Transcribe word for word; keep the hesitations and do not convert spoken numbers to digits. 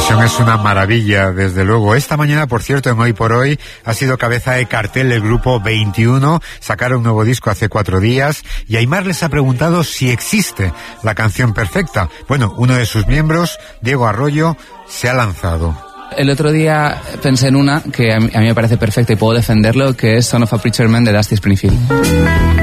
versión es una maravilla, desde luego. Esta mañana, por cierto, en Hoy por Hoy, ha sido cabeza de cartel del grupo veintiuno. Sacaron un nuevo disco hace cuatro días y Aimar les ha preguntado si existe la canción perfecta. Bueno, uno de sus miembros, Diego Arroyo, se ha lanzado. El otro día pensé en una que a mí, a mí me parece perfecta y puedo defenderlo, que es Son of a Preacher Man de Dusty Springfield.